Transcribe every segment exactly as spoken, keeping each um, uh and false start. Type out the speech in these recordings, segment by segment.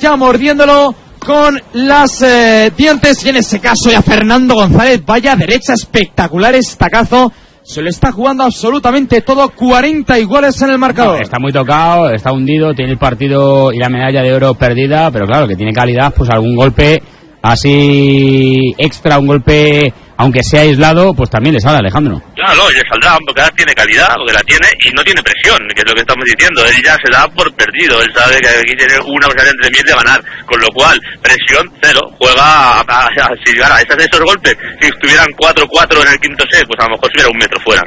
ya mordiéndolo con las eh, dientes, y en ese caso ya Fernando González, vaya derecha espectacular, estacazo, se lo está jugando absolutamente todo, cuarenta iguales en el marcador. No, está muy tocado, está hundido, tiene el partido y la medalla de oro perdida, pero claro, que tiene calidad, pues algún golpe así extra, un golpe aunque sea aislado, pues también le sale a Alejandro. Claro, le saldrá, porque ahora tiene calidad, porque la tiene y no tiene presión, que es lo que estamos diciendo. Él ya se da por perdido, él sabe que aquí tiene una posibilidad entre mil de ganar, con lo cual, presión cero, juega a, a, a, si gana esos, esos golpes, si estuvieran cuatro cuatro en el quinto set, pues a lo mejor estuviera un metro fuera,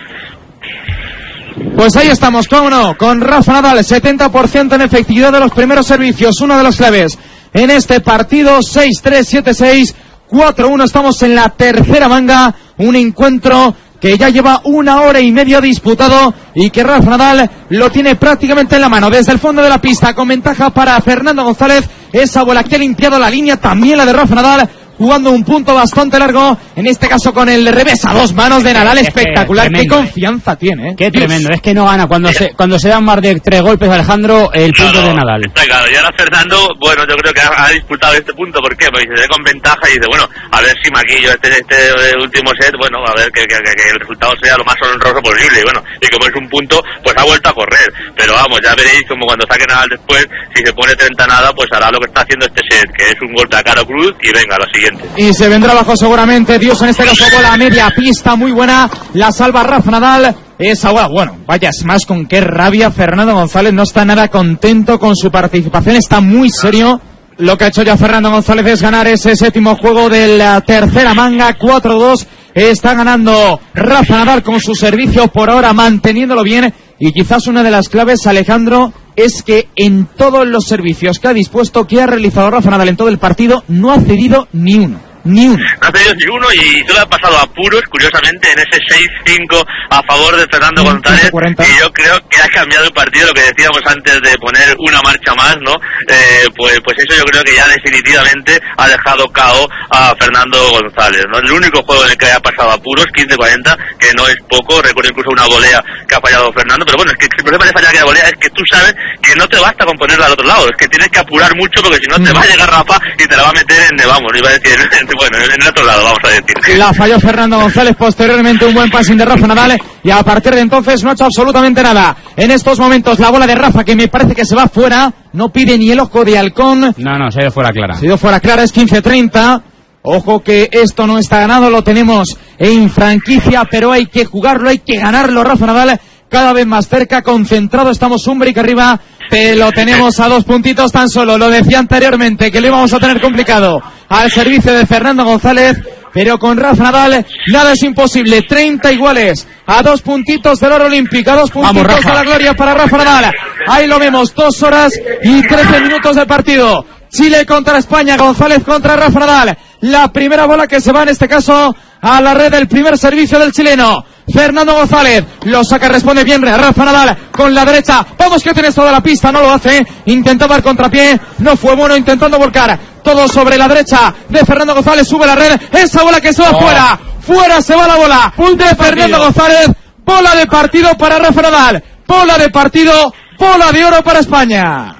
¿no? Pues ahí estamos, cómo no, con Rafa Nadal, setenta por ciento en efectividad de los primeros servicios, uno de los claves en este partido, seis tres, siete seis, cuatro uno, estamos en la tercera manga, un encuentro que ya lleva una hora y media disputado y que Rafa Nadal lo tiene prácticamente en la mano, desde el fondo de la pista, con ventaja para Fernando González, esa bola que ha limpiado la línea, también la de Rafa Nadal, jugando un punto bastante largo, en este caso con el revés a dos manos de Nadal, espectacular, qué confianza tiene, ¿eh? Qué tremendo, es que no gana, cuando se cuando se dan más de tres golpes Alejandro, el punto claro, de Nadal. Está claro, y ahora Fernando, bueno, yo creo que ha, ha disputado este punto, ¿por qué? Porque se ve con ventaja y dice, bueno, a ver si maquillo este, este último set, bueno, a ver que, que, que, que el resultado sea lo más honroso posible, y bueno, y como es un punto, pues ha vuelto a correr, pero vamos, ya veréis como cuando saque Nadal después, si se pone treinta nada, pues hará lo que está haciendo este set, que es un golpe a caro cruz, y venga, lo siguiente. Y se vendrá abajo seguramente, Dios, en este caso bola a media pista, muy buena, la salva Rafa Nadal, esa bola, bueno, vaya, es más con qué rabia Fernando González, no está nada contento con su participación, está muy serio. Lo que ha hecho ya Fernando González es ganar ese séptimo juego de la tercera manga, cuatro dos, está ganando Rafa Nadal con su servicio por ahora, manteniéndolo bien, y quizás una de las claves, Alejandro, es que en todos los servicios que ha dispuesto, que ha realizado Rafa Nadal en todo el partido, no ha cedido ni uno. Ni uno. No ha cedido ni uno y solo ha pasado a puros, curiosamente, en ese seis cinco a favor de Fernando González. Y yo creo que ha cambiado el partido, lo que decíamos antes de poner una marcha más, ¿no? Eh, pues, pues eso yo creo que ya definitivamente ha dejado K O a Fernando González, ¿no? El único juego en el que haya pasado a puros, quince cuarenta, que no es poco, recuerdo incluso una volea que ha fallado Fernando, pero bueno, es que el problema de fallar que la volea es que tú sabes que no te basta con ponerla al otro lado, es que tienes que apurar mucho porque si no te va a llegar Rafa y te la va a meter en, vamos, no iba a decir, bueno, en el otro lado, vamos a decir. La falló Fernando González, posteriormente un buen passing de Rafa Nadal, y a partir de entonces no ha hecho absolutamente nada. En estos momentos la bola de Rafa, que me parece que se va fuera, no pide ni el ojo de halcón. No, no, se ha ido fuera clara. Se ha ido fuera clara, es quince treinta. Ojo que esto no está ganado, lo tenemos en franquicia, pero hay que jugarlo, hay que ganarlo. Rafa Nadal cada vez más cerca, concentrado, estamos un break arriba, te lo tenemos a dos puntitos tan solo, lo decía anteriormente, que lo íbamos a tener complicado al servicio de Fernando González, pero con Rafa Nadal nada es imposible, treinta iguales, a dos puntitos del oro olímpico, a dos puntitos Vamos, de la gloria para Rafa Nadal, ahí lo vemos, dos horas y trece minutos de partido, Chile contra España, González contra Rafa Nadal, la primera bola que se va en este caso a la red del primer servicio del chileno, Fernando González, lo saca, responde bien Rafa Nadal con la derecha, vamos que tienes toda la pista, no lo hace, intentaba el contrapié, no fue bueno, intentando volcar, todo sobre la derecha de Fernando González, sube la red, esa bola que se va oh. fuera, fuera se va la bola, de Fernando González, bola de partido para Rafa Nadal, bola de partido, bola de oro para España.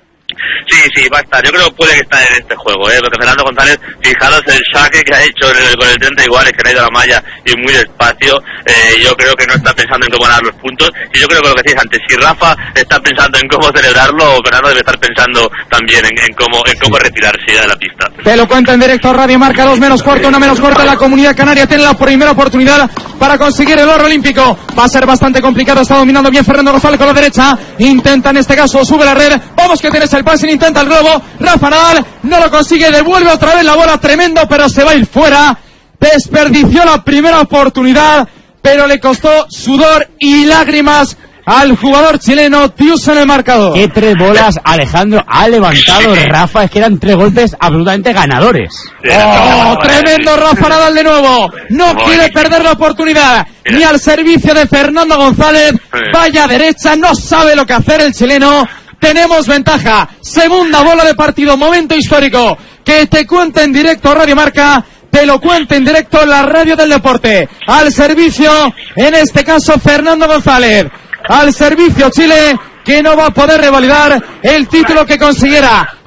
Sí, sí, va a estar. Yo creo que puede que estar en este juego, ¿eh? Porque Fernando González, fijaros el saque que ha hecho el, con el treinta iguales, que le ha ido a la malla y muy despacio. Eh, yo creo que no está pensando en cómo ganar los puntos. Y yo creo que lo que decís antes, si Rafa está pensando en cómo celebrarlo, Fernando debe estar pensando también en, en cómo en cómo retirarse ya de la pista. Te lo cuento en directo, Radio Marca, dos menos cuarto, una menos corta. La Comunidad Canaria tiene la primera oportunidad para conseguir el oro olímpico. Va a ser bastante complicado, está dominando bien Fernando González con la derecha. Intenta en este caso, sube la red. Vamos que tienes el pase, intenta el globo. Rafa Nadal no lo consigue, devuelve otra vez la bola, tremendo, pero se va a ir fuera. Desperdició la primera oportunidad, pero le costó sudor y lágrimas al jugador chileno. Dios en el marcador. Qué tres bolas Alejandro ha levantado Rafa, es que eran tres golpes absolutamente ganadores. Oh, tremendo Rafa Nadal de nuevo, no quiere perder la oportunidad, ni al servicio de Fernando González, vaya derecha, no sabe lo que hacer el chileno. Tenemos ventaja, segunda bola de partido, momento histórico, que te cuenta en directo Radio Marca, te lo cuenta en directo la radio del deporte, al servicio, en este caso Fernando González, al servicio Chile, que no va a poder revalidar el título que consiguiera